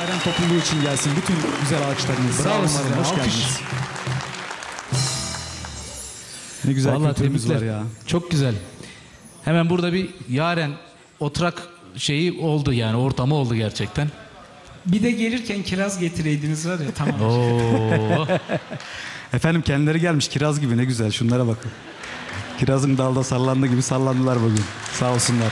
Yaren topluluğu için gelsin. Bütün güzel ağaçlarınız. Bravo size. Hoş Alkış. geldiniz. Ne güzel Vallahi kültürümüz var tebrikler. ya. Çok güzel. Hemen burada bir Yaren oturak şeyi oldu yani, ortamı oldu gerçekten. Bir de gelirken kiraz getireydiniz var ya, tamam. Oo. Efendim kendileri gelmiş kiraz gibi, ne güzel, şunlara bakın. Kirazın dalda sallandığı gibi sallandılar bugün. Sağ olsunlar.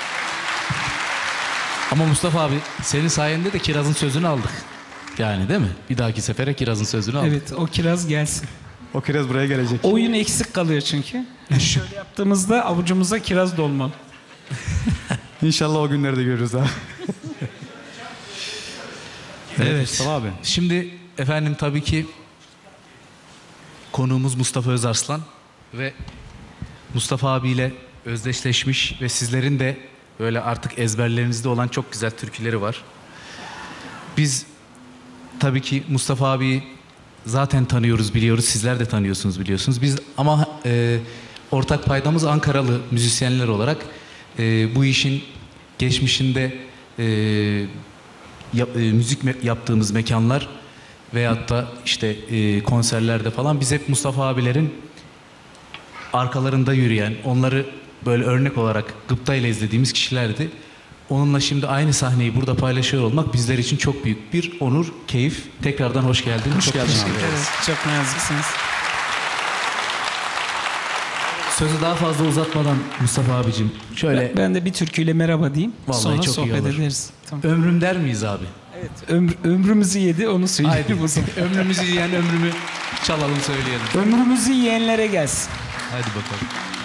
Ama Mustafa abi, senin sayende de kirazın sözünü aldık. Yani değil mi? Bir dahaki sefere kirazın sözünü aldık. Evet, o kiraz gelsin. O kiraz buraya gelecek. Oyun eksik kalıyor çünkü. Şöyle yaptığımızda avucumuza kiraz dolmalı. İnşallah o günleri de görürüz ha. Evet. Mustafa abi. Şimdi efendim tabii ki konuğumuz Mustafa Özarslan ve Mustafa abiyle özdeşleşmiş ve sizlerin de böyle artık ezberlerinizde olan çok güzel türküleri var. Biz tabii ki Mustafa abiyi zaten tanıyoruz, biliyoruz. Sizler de tanıyorsunuz, biliyorsunuz. Biz ama ortak paydamız Ankaralı müzisyenler olarak bu işin geçmişinde müzik yaptığımız mekanlar veyahut da işte konserlerde falan biz hep Mustafa abilerin arkalarında yürüyen, onları böyle örnek olarak gıptayla izlediğimiz kişilerdi. Onunla şimdi aynı sahneyi burada paylaşıyor olmak bizler için çok büyük bir onur, keyif. Tekrardan hoş geldin. Hoş Çok geldin teşekkür abi. ederiz. Evet, çok naziksiniz. Sözü daha fazla uzatmadan Mustafa abicim şöyle Ben de bir türküyle merhaba diyeyim. Vallahi Sonra çok iyi sohbet olur. ederiz. Tamam. ömrüm der miyiz abi? Evet, ömrümüzü yedi, onu Haydi. söyleyelim o zaman. Ömrümüzü yiyen ömrümü çalalım, söyleyelim. Ömrümüzü yiyenlere gelsin. Haydi bakalım.